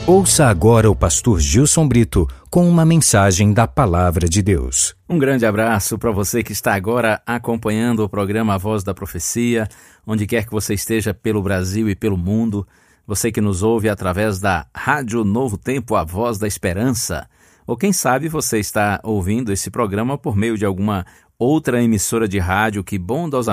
Ouça agora o pastor Gilson Brito com uma mensagem da Palavra de Deus. Um grande abraço para você que está agora acompanhando o programa A Voz da Profecia, onde quer que você esteja pelo Brasil e pelo mundo. Você que nos ouve através da Rádio Novo Tempo, A Voz da Esperança. Ou quem sabe você está ouvindo esse programa por meio de alguma outra emissora de rádio que bondosamente